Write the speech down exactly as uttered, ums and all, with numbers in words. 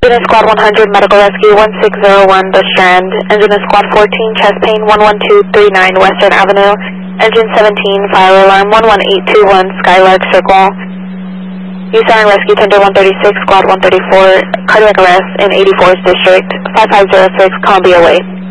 Engine is Squad one hundred, Medical Rescue one six zero one, The Strand. Engine is Squad fourteen, Chest Pain one one two three nine, Western Avenue. Engine seventeen, Fire Alarm one one eight two one, Skylark Circle. U S A R and Rescue Tender one thirty-six, Squad one thirty-four, Cardiac Arrest in eighty-fourth District, five five zero six, Columbia Way.